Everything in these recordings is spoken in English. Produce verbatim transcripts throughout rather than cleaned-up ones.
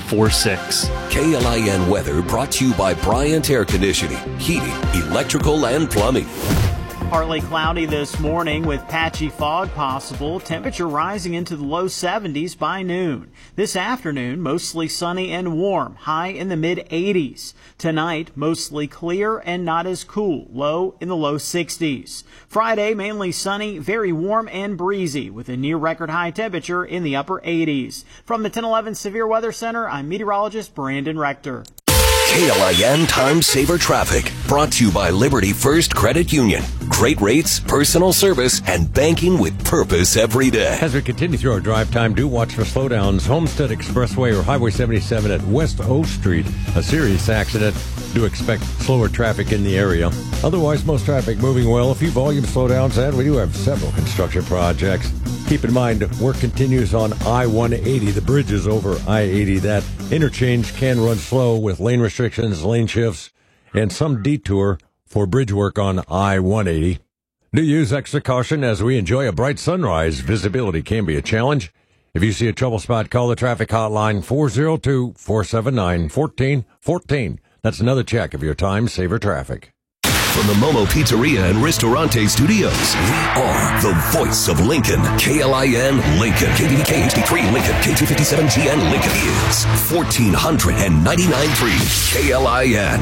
four six. K L I N weather brought to you by Bryant Air Conditioning, Heating, Electrical, and Plumbing. Partly cloudy this morning with patchy fog possible. Temperature rising into the low seventies by noon. This afternoon, mostly sunny and warm, high in the mid eighties. Tonight, mostly clear and not as cool, low in the low sixties. Friday, mainly sunny, very warm and breezy with a near record high temperature in the upper eighties. From the ten eleven Severe Weather Center, I'm meteorologist Brandon Rector. K L I N Time Saver Traffic, brought to you by Liberty First Credit Union. Great rates, personal service, and banking with purpose every day. As we continue through our drive time, do watch for slowdowns. Homestead Expressway or Highway seventy-seven at West O Street. A serious accident. Do expect slower traffic in the area. Otherwise, most traffic moving well. A few volume slowdowns, and we do have several construction projects. Keep in mind, work continues on I one eighty. The bridge is over I eighty. That interchange can run slow with lane restrictions, lane shifts, and some detour for bridge work on I one eighty. Do use extra caution as we enjoy a bright sunrise. Visibility can be a challenge. If you see a trouble spot, call the traffic hotline four oh two, four seven nine, one four one four. That's another check of your time saver traffic. From the Momo Pizzeria and Ristorante Studios, we are the voice of Lincoln. K L I N Lincoln. K B B K H D three Lincoln. K two fifty-seven G N Lincoln is fourteen ninety-nine point three K L I N.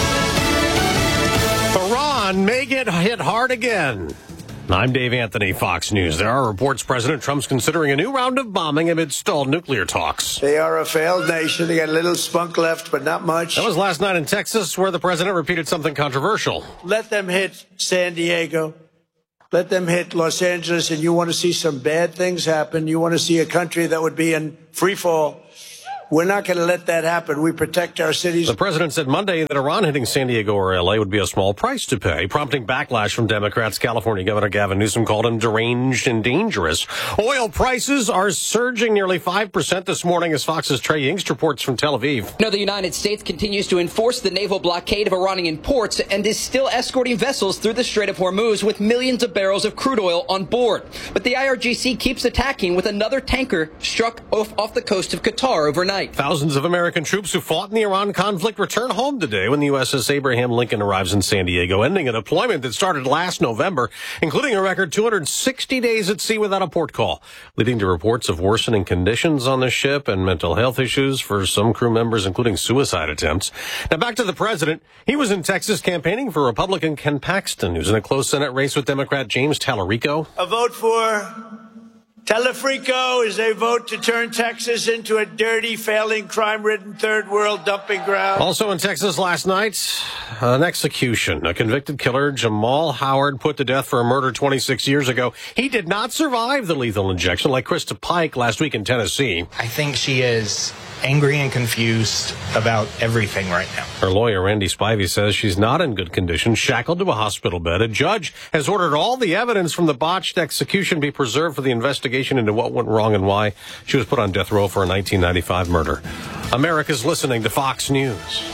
Iran may get hit hard again. I'm Dave Anthony, Fox News. There are reports President Trump's considering a new round of bombing amid stalled nuclear talks. They are a failed nation. They got a little spunk left, but not much. That was last night in Texas, where the president repeated something controversial. Let them hit San Diego. Let them hit Los Angeles, and you want to see some bad things happen. You want to see a country that would be in free fall. We're not going to let that happen. We protect our cities. The president said Monday that Iran hitting San Diego or L A would be a small price to pay, prompting backlash from Democrats. California Governor Gavin Newsom called him deranged and dangerous. Oil prices are surging nearly five percent this morning as Fox's Trey Yingst reports from Tel Aviv. No, the United States continues to enforce the naval blockade of Iranian ports and is still escorting vessels through the Strait of Hormuz with millions of barrels of crude oil on board. But the I R G C keeps attacking with another tanker struck off, off the coast of Qatar overnight. Thousands of American troops who fought in the Iran conflict return home today when the U S S Abraham Lincoln arrives in San Diego, ending a deployment that started last November, including a record two hundred sixty days at sea without a port call, leading to reports of worsening conditions on the ship and mental health issues for some crew members, including suicide attempts. Now back to the president. He was in Texas campaigning for Republican Ken Paxton, who's in a close Senate race with Democrat James Tallarico. A vote for Telefrico is a vote to turn Texas into a dirty, failing, crime-ridden third world dumping ground. Also in Texas last night, an execution. A convicted killer, Jamal Howard, put to death for a murder twenty-six years ago. He did not survive the lethal injection like Krista Pike last week in Tennessee. I think she is angry and confused about everything right now. Her lawyer, Randy Spivey, says she's not in good condition, shackled to a hospital bed. A judge has ordered all the evidence from the botched execution be preserved for the investigation into what went wrong and why she was put on death row for a nineteen ninety-five murder. America's listening to Fox News.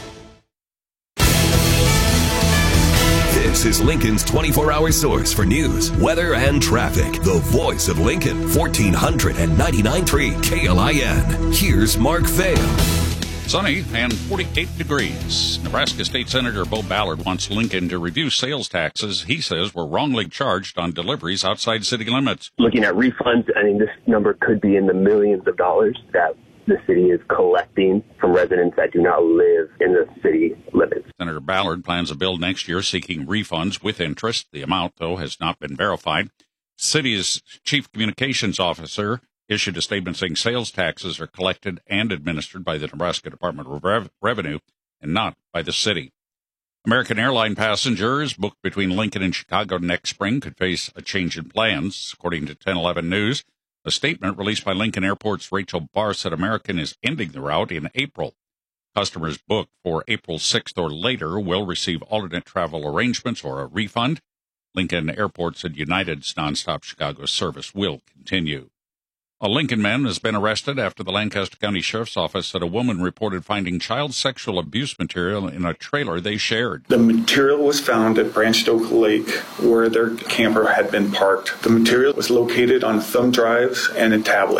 This is Lincoln's twenty-four hour source for news, weather, and traffic. The voice of Lincoln, fourteen ninety-nine point three K L I N. Here's Mark Vail. Sunny and forty-eight degrees. Nebraska State Senator Bo Ballard wants Lincoln to review sales taxes he says were wrongly charged on deliveries outside city limits. Looking at refunds, I mean, this number could be in the millions of dollars that the city is collecting from residents that do not live in the city limits. Senator Ballard plans a bill next year seeking refunds with interest. The amount, though, has not been verified. City's chief communications officer issued a statement saying sales taxes are collected and administered by the Nebraska Department of Rev- Revenue and not by the city. American airline passengers booked between Lincoln and Chicago next spring could face a change in plans, according to ten eleven News. A statement released by Lincoln Airport's Rachel Barr said American is ending the route in April. Customers booked for April sixth or later will receive alternate travel arrangements or a refund. Lincoln Airport said United's nonstop Chicago service will continue. A Lincoln man has been arrested after the Lancaster County Sheriff's Office said a woman reported finding child sexual abuse material in a trailer they shared. The material was found at Branched Oak Lake where their camper had been parked. The material was located on thumb drives and a tablet.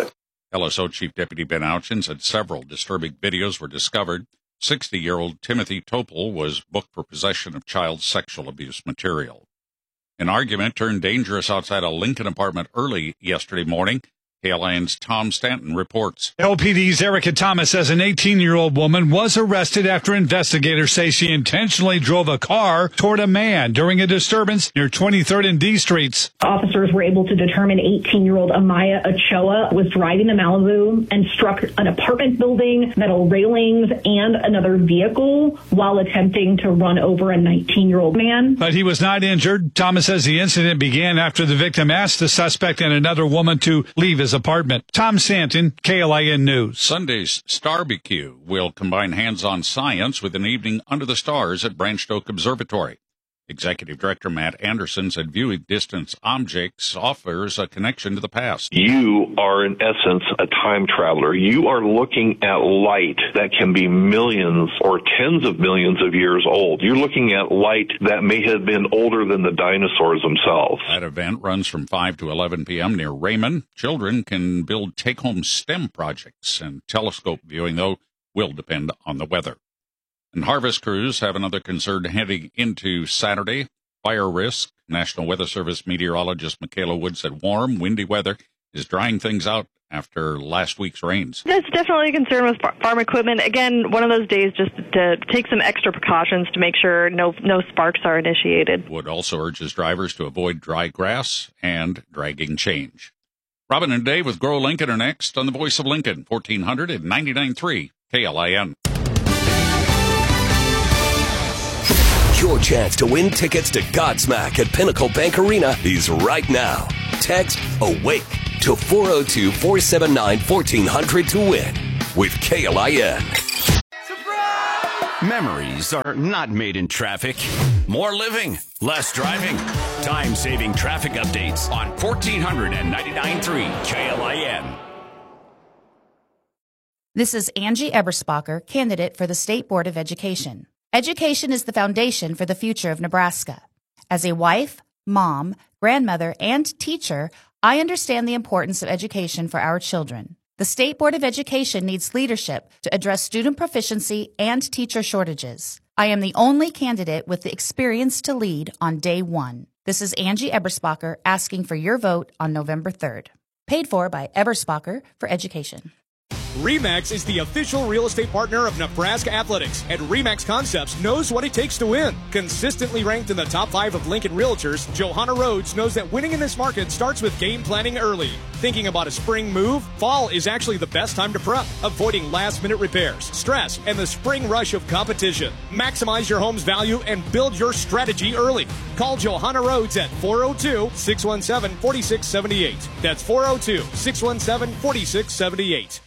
L S O Chief Deputy Ben Ouchen said several disturbing videos were discovered. sixty-year-old Timothy Topol was booked for possession of child sexual abuse material. An argument turned dangerous outside a Lincoln apartment early yesterday morning. K L I N's Tom Stanton reports. L P D's Erica Thomas says an eighteen-year-old woman was arrested after investigators say she intentionally drove a car toward a man during a disturbance near twenty-third and D Streets. Officers were able to determine eighteen-year-old Amaya Ochoa was driving the Malibu and struck an apartment building, metal railings, and another vehicle while attempting to run over a nineteen-year-old man. But he was not injured. Thomas says the incident began after the victim asked the suspect and another woman to leave his apartment. Tom Stanton, K L I N News. Sunday's Starbecue will combine hands-on science with an evening under the stars at Branched Oak Observatory. Executive Director Matt Anderson said viewing distant objects offers a connection to the past. You are, in essence, a time traveler. You are looking at light that can be millions or tens of millions of years old. You're looking at light that may have been older than the dinosaurs themselves. That event runs from five to eleven p.m. near Raymond. Children can build take-home STEM projects, and telescope viewing, though, will depend on the weather. And harvest crews have another concern heading into Saturday. Fire risk. National Weather Service meteorologist Michaela Wood said warm, windy weather is drying things out after last week's rains. That's definitely a concern with farm equipment. Again, one of those days just to take some extra precautions to make sure no no sparks are initiated. Wood also urges drivers to avoid dry grass and dragging change. Robin and Dave with Grow Lincoln are next on the Voice of Lincoln, fourteen hundred and ninety-nine point three K L I N. Your chance to win tickets to Godsmack at Pinnacle Bank Arena is right now. Text AWAKE to four oh two, four seven nine, fourteen hundred to win with K L I N. Memories are not made in traffic. More living, less driving. Time-saving traffic updates on fourteen ninety-nine point three K L I N. This is Angie Eberspacher, candidate for the State Board of Education. Education is the foundation for the future of Nebraska. As a wife, mom, grandmother, and teacher, I understand the importance of education for our children. The State Board of Education needs leadership to address student proficiency and teacher shortages. I am the only candidate with the experience to lead on day one. This is Angie Eberspacher asking for your vote on November third. Paid for by Eberspacher for Education. RE/MAX is the official real estate partner of Nebraska Athletics, and RE/MAX Concepts knows what it takes to win. Consistently ranked in the top five of Lincoln Realtors, Johanna Rhodes knows that winning in this market starts with game planning early. Thinking about a spring move? Fall is actually the best time to prep, avoiding last-minute repairs, stress, and the spring rush of competition. Maximize your home's value and build your strategy early. Call Johanna Rhodes at four oh two, six one seven, four six seven eight. That's four oh two, six one seven, four six seven eight.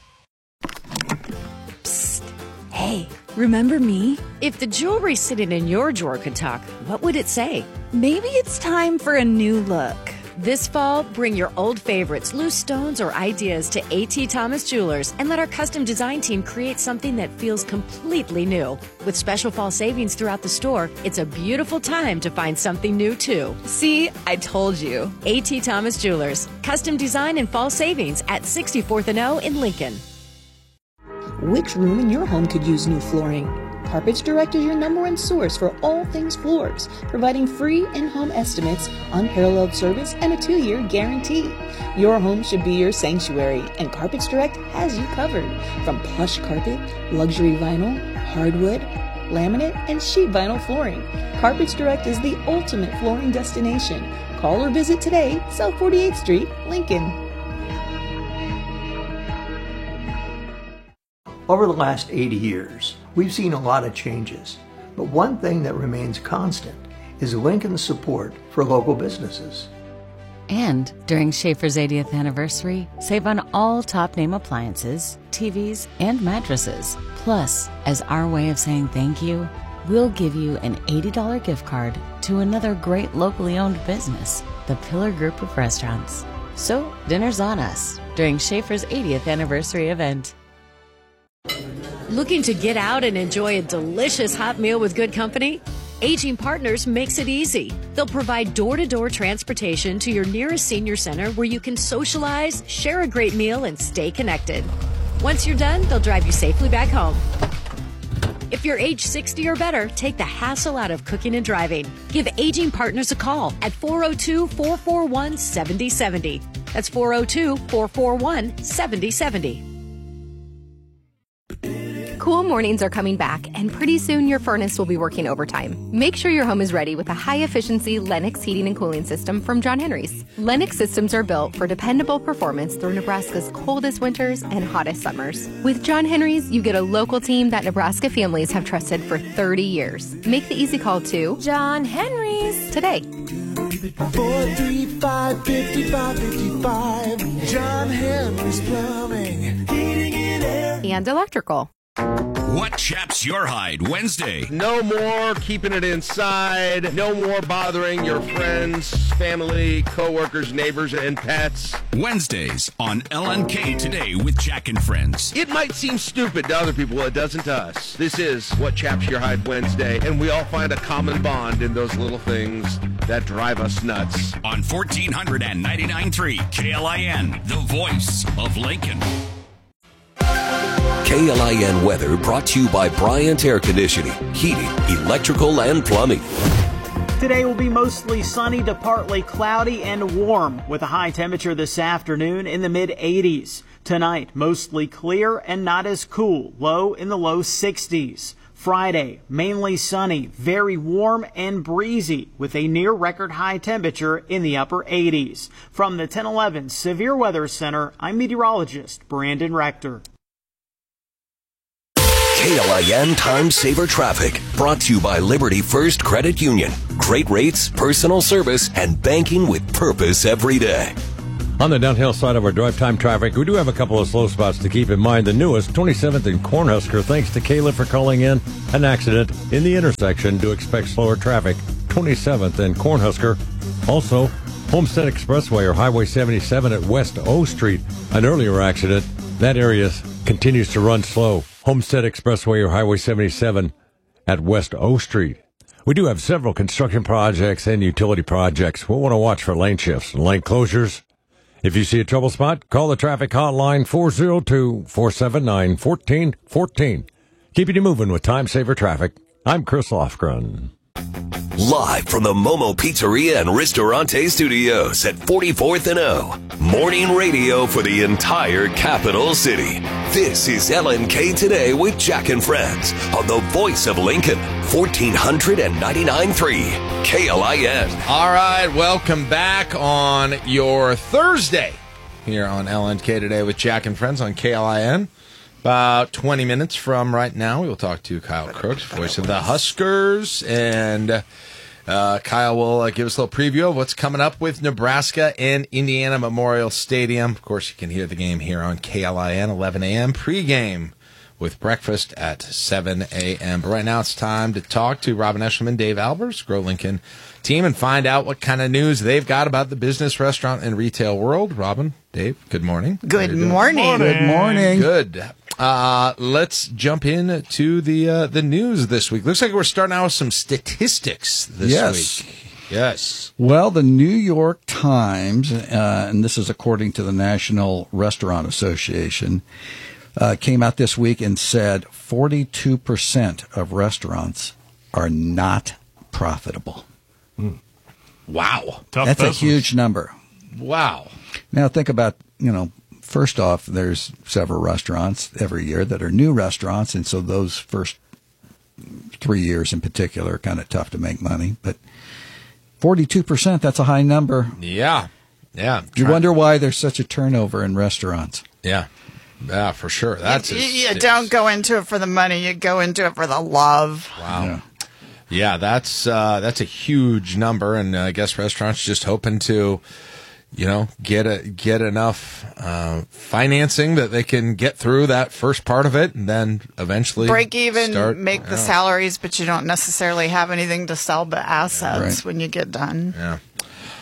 Psst. Hey, remember me? If the jewelry sitting in your drawer could talk, what would it say? Maybe it's time for a new look. This fall, bring your old favorites, loose stones, or ideas to A T Thomas Jewelers and let our custom design team create something that feels completely new. With special fall savings throughout the store, it's a beautiful time to find something new, too. See, I told you. A T Thomas Jewelers, custom design and fall savings at sixty-fourth and O in Lincoln. Which room in your home could use new flooring? Carpets Direct is your number one source for all things floors, providing free in-home estimates, unparalleled service, and a two-year guarantee. Your home should be your sanctuary, and Carpets Direct has you covered. From plush carpet, luxury vinyl, hardwood, laminate, and sheet vinyl flooring, Carpets Direct is the ultimate flooring destination. Call or visit today, South forty-eighth Street, Lincoln. Over the last eighty years, we've seen a lot of changes, but one thing that remains constant is Lincoln's support for local businesses. And during Schaefer's eightieth anniversary, save on all top name appliances, T Vs, and mattresses. Plus, as our way of saying thank you, we'll give you an eighty dollars gift card to another great locally owned business, the Pillar Group of Restaurants. So, dinner's on us during Schaefer's eightieth anniversary event. Looking to get out and enjoy a delicious hot meal with good company? Aging Partners makes it easy. They'll provide door-to-door transportation to your nearest senior center where you can socialize, share a great meal, and stay connected. Once you're done, they'll drive you safely back home. If you're age sixty or better, take the hassle out of cooking and driving. Give Aging Partners a call at four oh two, four four one, seven oh seven oh. That's four oh two, four four one, seven oh seven oh. Cool mornings are coming back, and pretty soon your furnace will be working overtime. Make sure your home is ready with a high-efficiency Lennox heating and cooling system from John Henry's. Lennox systems are built for dependable performance through Nebraska's coldest winters and hottest summers. With John Henry's, you get a local team that Nebraska families have trusted for thirty years. Make the easy call to John Henry's today. four three five, five five five five. John Henry's Plumbing, Heating and Air, and Electrical. What chaps your hide Wednesday? No more keeping it inside. No more bothering your friends, family, coworkers, neighbors, and pets. Wednesdays on L N K Today with Jack and Friends. It might seem stupid to other people. It doesn't to us. This is What Chaps Your Hide Wednesday, and we all find a common bond in those little things that drive us nuts. On fourteen ninety-nine point three K L I N, the voice of Lincoln. K L I N weather brought to you by Bryant Air Conditioning, Heating, Electrical, and Plumbing. Today will be mostly sunny to partly cloudy and warm, with a high temperature this afternoon in the mid eighties. Tonight, mostly clear and not as cool, low in the low sixties. Friday, mainly sunny, very warm and breezy, with a near record high temperature in the upper eighties. From the ten eleven Severe Weather Center, I'm meteorologist Brandon Rector. K L I N Time Saver Traffic, brought to you by Liberty First Credit Union. Great rates, personal service, and banking with purpose every day. On the downhill side of our drive time traffic, we do have a couple of slow spots to keep in mind. The newest, twenty-seventh and Cornhusker, thanks to Kayla for calling in an accident in the intersection. Do expect slower traffic, twenty-seventh and Cornhusker. Also, Homestead Expressway or Highway seventy-seven at West O Street, an earlier accident. That area continues to run slow. Homestead Expressway or Highway seventy-seven at West O Street. We do have several construction projects and utility projects. We'll want to watch for lane shifts and lane closures. If you see a trouble spot, call the traffic hotline four oh two, four seven nine, one four one four. Keeping you moving with Time Saver Traffic. I'm Chris Lofgren. Live from the Momo Pizzeria and Ristorante Studios at forty-fourth and O. Morning radio for the entire capital city. This is L N K Today with Jack and Friends on the voice of Lincoln, fourteen ninety-nine point three K L I N. All right, welcome back on your Thursday here on L N K Today with Jack and Friends on K L I N. About twenty minutes from right now, we will talk to Kyle Crooks, voice of the Huskers, and uh, Kyle will uh, give us a little preview of what's coming up with Nebraska and Indiana Memorial Stadium. Of course, you can hear the game here on K L I N, eleven a.m. pregame with breakfast at seven a.m. But right now, it's time to talk to Robin Eshelman, Dave Albers, Grow Lincoln team, and find out what kind of news they've got about the business, restaurant, and retail world. Robin, Dave, good morning. Good morning. Good morning. Good. Uh, let's jump in to the uh, the news this week. Looks like we're starting out with some statistics this yes. week. Yes. Well, the New York Times, uh, and this is according to the National Restaurant Association, uh, came out this week and said forty-two percent of restaurants are not profitable. Mm. Wow. Tough That's business. A huge number. Wow. Now think about, you know, first off, there's several restaurants every year that are new restaurants, and so those first three years in particular are kind of tough to make money. But forty-two percent, that's a high number. Yeah. Yeah. You wonder why there's such a turnover in restaurants. Yeah. Yeah, for sure. That's you, a, you don't go into it for the money. You go into it for the love. Wow. Yeah. Yeah, that's uh, that's a huge number, and uh, I guess restaurants just hoping to, you know, get a, get enough uh, financing that they can get through that first part of it, and then eventually break even, start, make the yeah. salaries, but you don't necessarily have anything to sell the assets right. when you get done. Yeah.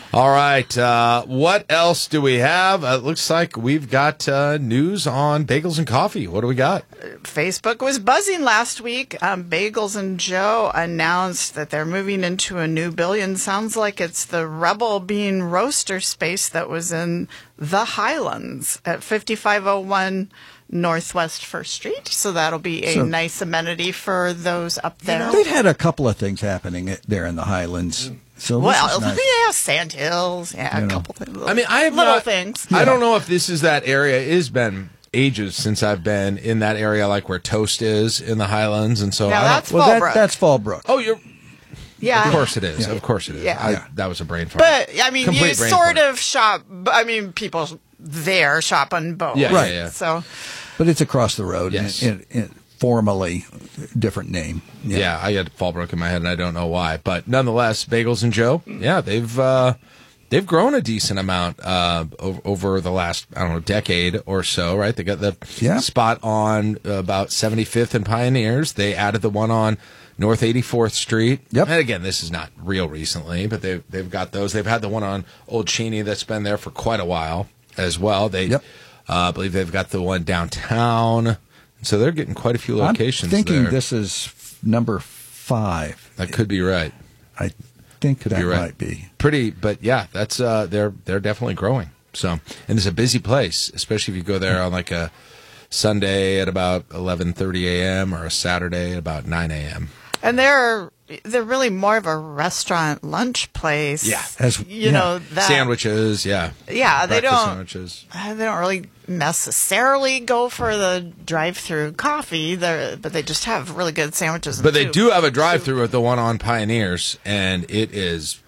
All right. Uh, what else do we have? Uh, it looks like we've got uh, news on Bagels and Coffee. What do we got? Facebook was buzzing last week. Um, Bagels and Joe announced that they're moving into a new building. Sounds like it's the Rebel Bean Roaster space that was in the Highlands at fifty-five oh one Northwest First Street. So that'll be a So- nice amenity for those up there. They've had a couple of things happening there in the Highlands. So this well, is nice. yeah, Sand Hills, yeah, You a know. couple things. I mean, I have little not- things. I don't know if this is that area. It has been ages since I've been in that area, like where Toast is in the Highlands, and so Now I don't- that's Well, that- Fallbrook. that's Fallbrook. Oh, you're. Yeah. Of course it is. Yeah. Of course it is. Yeah. I, Yeah. That was a brain fart. But I mean, Complete you brain sort fart. of shop. I mean, people there shop on both. Yeah, Right. yeah, yeah. So But it's across the road. Yes. And, and, and formally different name. Yeah. I had Fallbrook in my head, and I don't know why. But nonetheless, Bagels and Joe, yeah, they've uh, they've grown a decent amount uh, over, over the last, I don't know, decade or so, right? They got the Yeah. spot on uh, about seventy-fifth and Pioneers. They added the one on North eighty-fourth Street. Yep. And again, this is not real recently, but they've, they've got those. They've had the one on Old Cheney that's been there for quite a while as well. They, uh, I believe they've got the one downtown. So they're getting quite a few locations I'm thinking there. this is f- number five. That could be right. I think Could that be right. might be. Pretty, but yeah, that's uh, they're they're definitely growing. So, and it's a busy place, especially if you go there on like a Sunday at about eleven thirty a.m. or a Saturday at about nine a.m. and they're they're really more of a restaurant lunch place. Yeah. As- you yeah. know that. Sandwiches, yeah. Yeah, they Breakfast don't. Sandwiches. uh, They don't really necessarily go for the drive-through coffee, They're, but they just have really good sandwiches. and But they soup. do have a drive-through at the one on Pioneers, and it is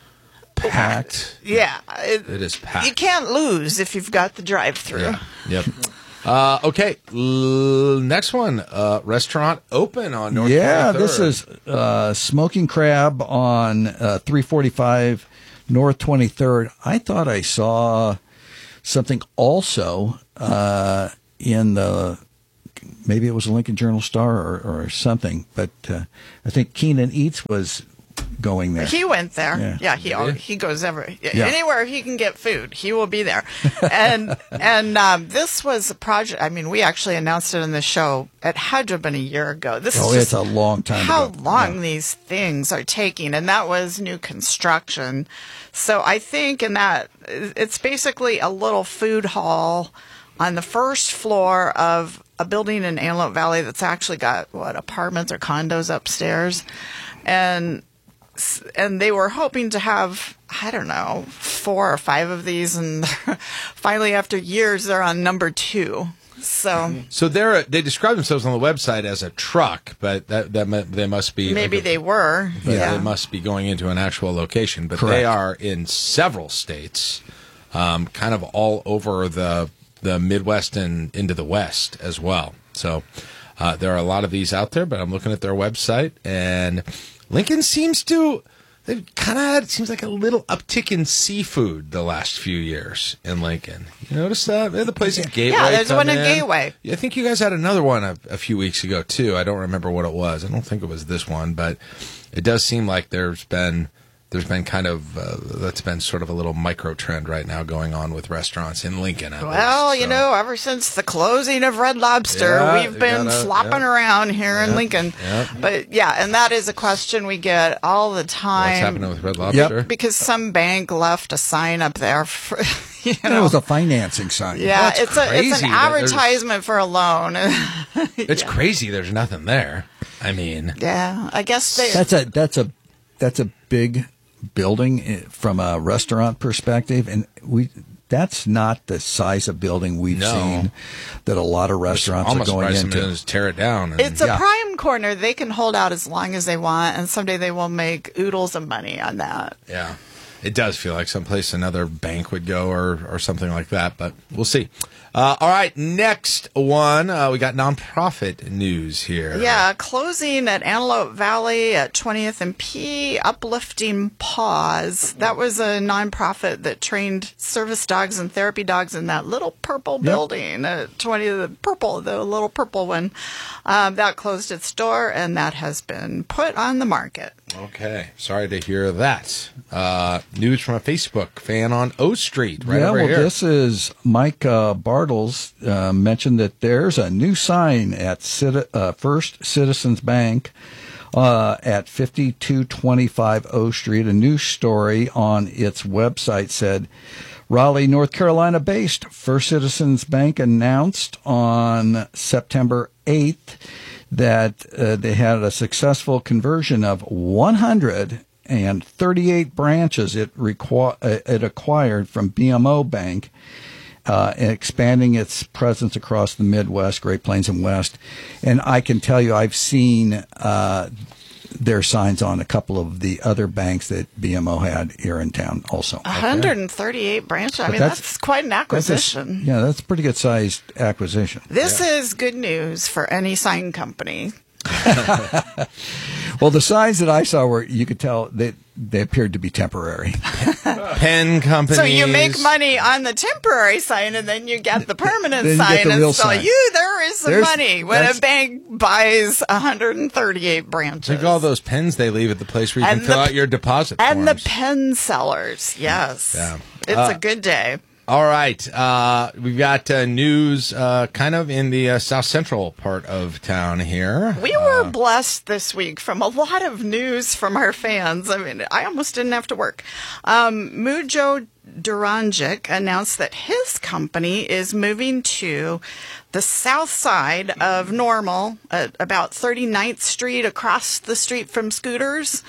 packed. Yeah, it, It is packed. you can't lose if you've got the drive-through. Yeah. Yep. Uh, okay. L- next one. Uh, restaurant open on North yeah, twenty-third. this is uh, Smoking Crab on uh, three forty-five North twenty-third. I thought I saw something also uh, in the, maybe it was a Lincoln Journal Star or, or something, but uh, I think Keenan Eats was going there. He went there. Yeah. Yeah, he Really? he goes every Yeah. anywhere he can get food, he will be there. And and um, this was a project. I mean, we actually announced it in the show. It had to have been a year ago. This Oh, is it's just a long time how ago. long these things are taking, and that was new construction. So I think in that it's basically a little food hall on the first floor of a building in Antelope Valley that's actually got what apartments or condos upstairs, and and they were hoping to have, I don't know, four or five of these, and finally after years they're on number two. So So they're they describe themselves on the website as a truck, but that that mu- they must be maybe like a- they were. but Yeah. they must be going into an actual location. But Correct. they are in several states, um, kind of all over the the Midwest and into the West as well. So uh, there are a lot of these out there. But I'm looking at their website, and Lincoln seems to. They've kind of had, it seems like a little uptick in seafood the last few years in Lincoln. You notice that? They had the place in Gateway. Yeah, there's come one in in. Gateway. I think you guys had another one a, a few weeks ago, too. I don't remember what it was. I don't think it was this one, but it does seem like there's been there's been kind of, uh, that's been sort of a little micro trend right now going on with restaurants in Lincoln. At Well, least, you so. know, ever since the closing of Red Lobster, Yeah, we've you been gotta- flopping yeah. around here in Yeah, Lincoln. yeah. But yeah, and that is a question we get all the time. What's happening with Red Lobster? Because some bank left a sign up there. For, you And it know. was a financing sign. Yeah, That's it's a it's crazy an that there's- advertisement for a loan. It's crazy there's nothing there. I mean, yeah, I guess they. That's a that's a that's a big building eh, from a restaurant perspective, and we that's not the size of building we've No. seen that a lot of restaurants are almost going surprised into. somebody just tear it down. And, It's a Yeah. prime corner. They can hold out as long as they want, and someday they will make oodles of money on that. Yeah, it does feel like someplace another bank would go or, or something like that, but we'll see. Uh, all right, next one. Uh, we got nonprofit news here. Yeah, closing at Antelope Valley at twentieth and P, Uplifting Paws. That was a nonprofit that trained service dogs and therapy dogs in that little purple building at twentieth, the purple, the little purple one. Um, that closed its door, and that has been put on the market. Okay, sorry to hear that. Uh, news from a Facebook fan on O Street, right yeah, over well, here. this is Mike uh, Bartles uh, mentioned that there's a new sign at Citi- uh, First Citizens Bank uh, at fifty-two twenty-five O Street. A news story on its website said, Raleigh, North Carolina-based First Citizens Bank announced on September eighth that uh, they had a successful conversion of one hundred thirty-eight branches it, requ- it acquired from B M O Bank, uh, expanding its presence across the Midwest, Great Plains, and West. And I can tell you, I've seen uh, their signs on a couple of the other banks that B M O had here in town also. one hundred thirty-eight branches. I But mean, that's- that's, quite an acquisition. That's a, yeah, that's a pretty good sized acquisition. This is good news for any sign company. Well, the signs that I saw were, you could tell they they appeared to be temporary. Pen companies. So you make money on the temporary sign, and then you get the permanent Then you get sign. the And real so sign. you, there is some There's- money when that's- a bank buys one hundred thirty-eight branches. Look at all those pens they leave at the place where you And can fill the- out your deposit And forms. the pen sellers, yes. Yeah. It's Uh, a good day. All right. Uh, we've got uh, news uh, kind of in the uh, south central part of town here. We were blessed this week from a lot of news from our fans. I mean, I almost didn't have to work. Um, Mujo Duranjic announced that his company is moving to the south side of Normal, at about thirty-ninth Street, across the street from Scooters.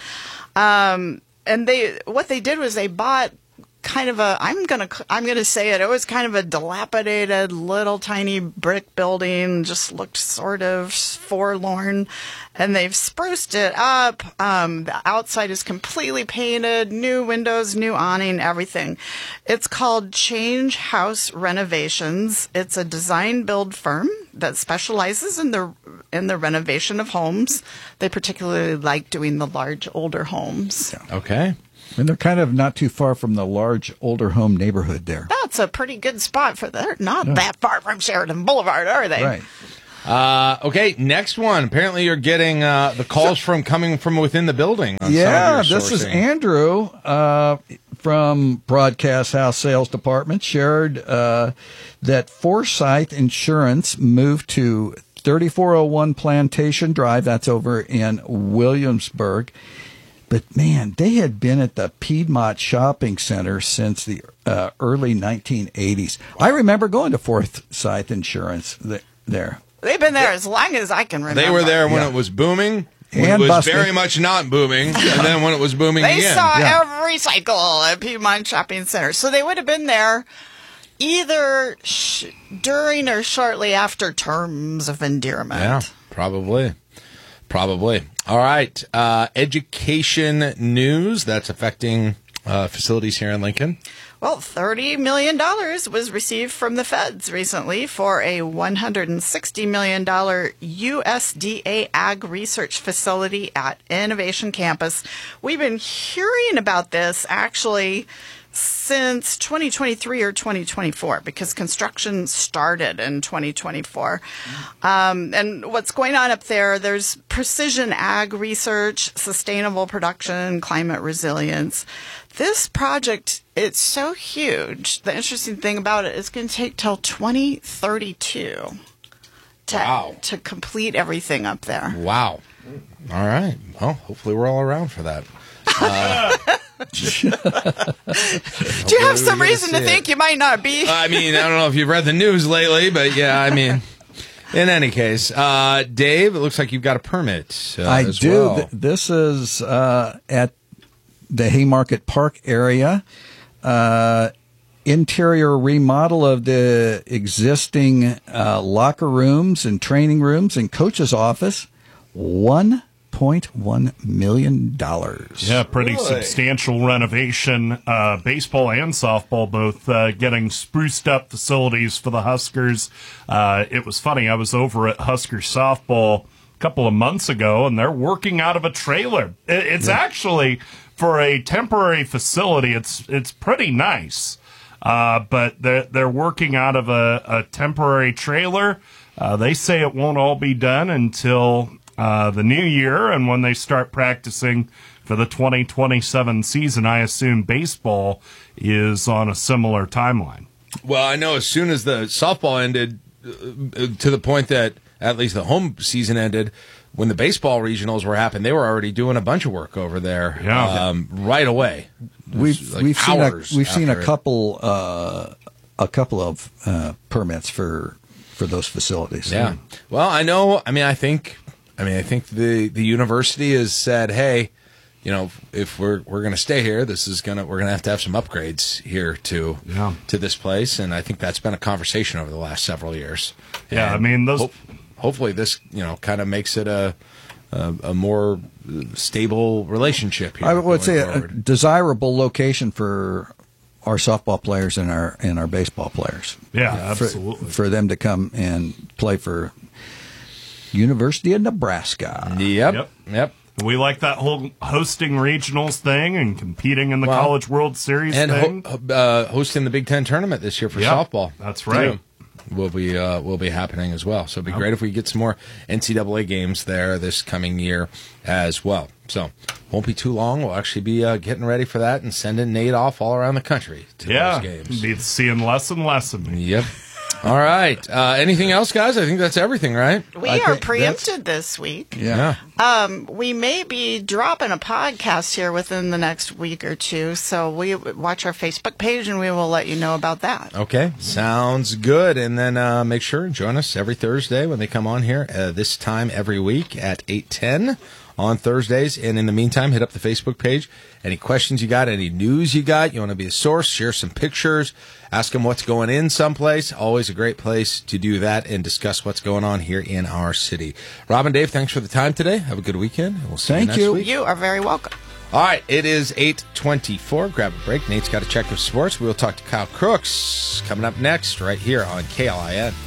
Um, and they, what they did was they bought kind of a, I'm going to, I'm going to say it, it was kind of a dilapidated little tiny brick building, just looked sort of forlorn, and they've spruced it up. Um, the outside is completely painted, new windows, new awning, everything. It's called Change House Renovations. It's a design build firm that specializes in the, in the renovation of homes. They particularly like doing the large older homes. Okay. And they're kind of not too far from the large older home neighborhood there. That's a pretty good spot for they're not that far from Sheridan Boulevard, are they? Right. Uh, okay, next one. Apparently, you're getting uh, the calls from coming from within the building. On Yeah, some of your this is sourcing. Andrew uh, from Broadcast House Sales Department shared uh, that Forsyth Insurance moved to thirty-four oh one Plantation Drive. That's over in Williamsburg. But man, they had been at the Piedmont Shopping Center since the uh, early nineteen eighties. I remember going to Forsyth Insurance th- there. They've been there as long as I can remember. They were there when Yeah. it was booming, when And it was busted. very much not booming, and then when it was booming They again. saw Yeah. every cycle at Piedmont Shopping Center. So they would have been there either sh- during or shortly after terms of endearment. Yeah, probably. Probably. All right. Uh, education news that's affecting uh, facilities here in Lincoln. Well, thirty million dollars was received from the feds recently for a one hundred sixty million dollars U S D A Ag Research Facility at Innovation Campus. We've been hearing about this actually since twenty twenty-three or twenty twenty-four because construction started in twenty twenty-four. Um, and what's going on up there, there's precision ag research, sustainable production, climate resilience. This project, it's so huge. The interesting thing about it is it's going to take till twenty thirty-two to, Wow. to complete everything up there. Wow. All right. Well, hopefully we're all around for that. Uh, Do you have some gonna reason to see think it. you might not be? I mean, I don't know if you've read the news lately, but yeah, I mean, in any case, uh, Dave, it looks like you've got a permit. Uh, I as do. well. Th- This is uh, at the Haymarket Park area. Uh, interior remodel of the existing uh, locker rooms and training rooms and coach's office. one point one million dollars. Yeah, pretty Really? substantial renovation. Uh, baseball and softball both uh, getting spruced up facilities for the Huskers. Uh, it was funny. I was over at Husker softball a couple of months ago, and they're working out of a trailer. It, it's Yeah. actually, for a temporary facility, it's it's pretty nice. Uh, but they're, they're working out of a, a temporary trailer. Uh, they say it won't all be done until uh, the new year, and when they start practicing for the twenty twenty-seven season. I assume baseball is on a similar timeline. Well, I know as soon as the softball ended, uh, to the point that at least the home season ended, when the baseball regionals were happening, they were already doing a bunch of work over there yeah. um, right away. We've like we've seen a, we've seen a it. couple uh, a couple of uh, permits for for those facilities. Yeah. Well, I know. I mean, I think. I mean, I think the, the university has said, hey, you know, if we're we're going to stay here, this is gonna we're going to have to have some upgrades here to yeah. to this place, and I think that's been a conversation over the last several years. Yeah, and I mean those. Ho- hopefully, this you know kind of makes it a. A, a more stable relationship here. I would say a, a forward. desirable location for our softball players and our and our baseball players. Yeah, for, absolutely. For them to come and play for University of Nebraska. Yep. Yep. Yep. We like that whole hosting regionals thing and competing in the well, College World Series and thing. ho- uh, hosting the Big Ten tournament this year for Yep, softball. that's right. Too. Will be uh, will be happening as well. So it'd be Yep. great if we get some more N C double A games there this coming year as well. So won't be too long. We'll actually be uh, getting ready for that and sending Nate off all around the country to yeah, those games. be seeing less and less of me. Yep. All right. Uh, anything else, guys? I think that's everything, right? We I are think preempted this week. Yeah. Um, we may be dropping a podcast here within the next week or two, so we watch our Facebook page and we will let you know about that. Okay, sounds good. And then uh, make sure and join us every Thursday when they come on here, uh, this time every week at eight ten on Thursdays. And in the meantime, hit up the Facebook page. Any questions you got, any news you got, you want to be a source, share some pictures, ask them what's going in someplace. Always a great place to do that and discuss what's going on here in our city. Robin, Dave, thanks for the time today. Have a good weekend. We'll see Thank you next you. week. You are very welcome. All right, it is eight twenty-four. Grab a break. Nate's got a check of sports. We'll talk to Kyle Crooks coming up next right here on K L I N.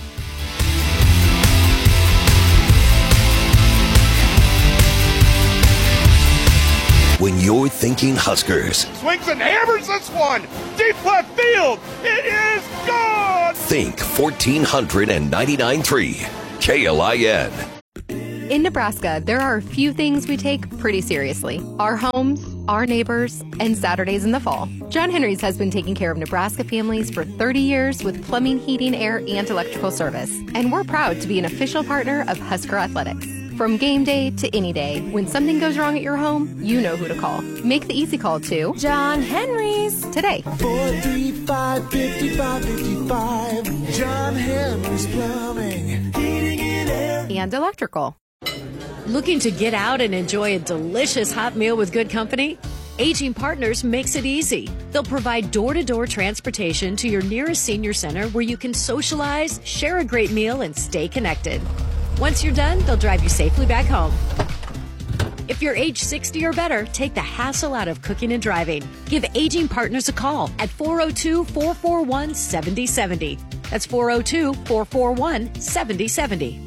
When you're thinking Huskers, Swings and hammers this one. Deep left field. It is gone. think fourteen ninety-nine point three K L I N. In Nebraska, there are a few things we take pretty seriously. Our homes, our neighbors, and Saturdays in the fall. John Henry's has been taking care of Nebraska families for thirty years with plumbing, heating, air, and electrical service. And we're proud to be an official partner of Husker Athletics. From game day to any day, when something goes wrong at your home, you know who to call. Make the easy call to John Henry's today. four three five, five five five five. John Henry's Plumbing. Heating and air. And electrical. Looking to get out and enjoy a delicious hot meal with good company? Aging Partners makes it easy. They'll provide door-to-door transportation to your nearest senior center where you can socialize, share a great meal, and stay connected. Once you're done, they'll drive you safely back home. If you're age sixty or better, take the hassle out of cooking and driving. Give Aging Partners a call at four oh two, four four one, seven oh seven oh. That's four oh two, four four one, seven oh seven oh.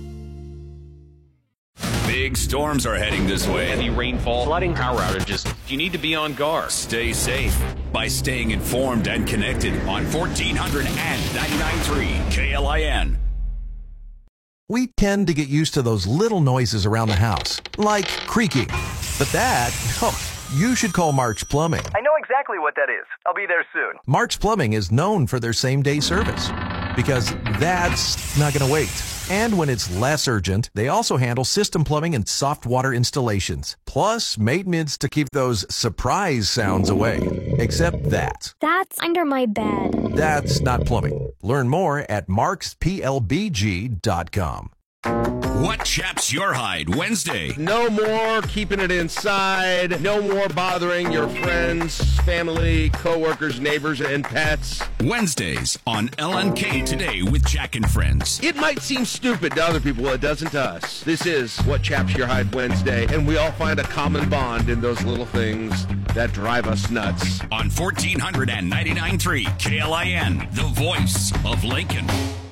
Big storms are heading this way. Heavy rainfall, flooding, power outages. You need to be on guard. Stay safe by staying informed and connected on fourteen ninety-nine point three K L I N. We tend to get used to those little noises around the house, like creaking. But that, oh, you should call Mark's Plumbing. I know exactly what that is. I'll be there soon. Mark's Plumbing is known for their same-day service because that's not going to wait. And when it's less urgent, they also handle system plumbing and soft water installations, plus maintenance to keep those surprise sounds away. Except that. That's under my bed. That's not plumbing. Learn more at marks p l b g dot com. What chaps your hide Wednesday? No more keeping it inside. No more bothering your friends, family, coworkers, neighbors, and pets. Wednesdays on L N K Today with Jack and Friends. It might seem stupid to other people, it doesn't to us. This is What Chaps Your Hide Wednesday, and we all find a common bond in those little things that drive us nuts. On fourteen ninety-nine point three K L I N, the voice of Lincoln.